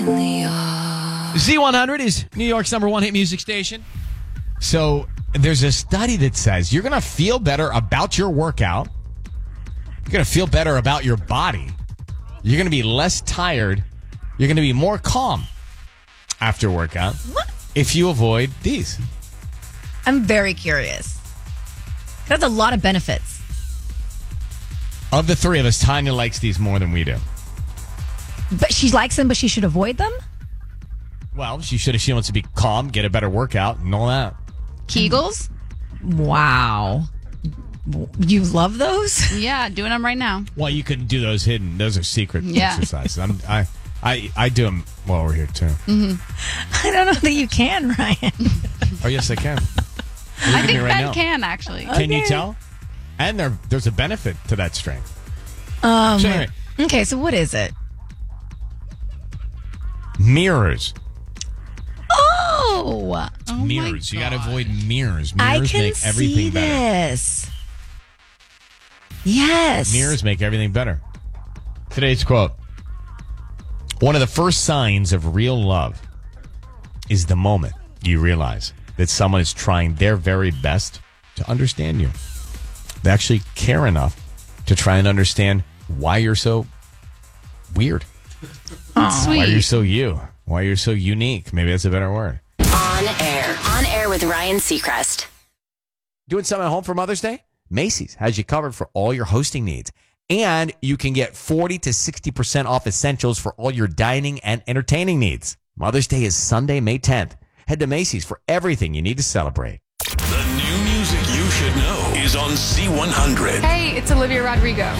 Z100 is New York's number one hit music station. So there's a study that says you're going to feel better about your workout. You're going to feel better about your body. You're going to be less tired. You're going to be more calm after workout if you avoid these. I'm very curious. That's a lot of benefits. Of the three of us, Tanya likes these more than we do. But she likes them, but she should avoid them? Well, she should if she wants to be calm, get a better workout, and all that. Kegels? Wow. You love those? Yeah, doing them right now. Well, you couldn't do those hidden. Those are secret exercises. I do them while we're here, too. Mm-hmm. I don't know that you can, Ryan. Oh, yes, I can. I think Ben can, actually. Can you tell? And there's a benefit to that strength. Okay, so what is it? Mirrors. Oh Mirrors. You got to avoid mirrors. I Mirrors can make everything see better. this. Yes. Mirrors make everything better. Today's quote. One of the first signs of real love is the moment you realize that someone is trying their very best to understand you. They actually care enough to try and understand why you're so weird. Sweet. Why you're so you. Why you're so unique. Maybe that's a better word. On air. On air with Ryan Seacrest. Doing something at home for Mother's Day? Macy's has you covered for all your hosting needs. And you can get 40 to 60% off essentials for all your dining and entertaining needs. Mother's Day is Sunday, May 10th. Head to Macy's for everything you need to celebrate. The new music you should know is on C100. Hey, it's Olivia Rodrigo.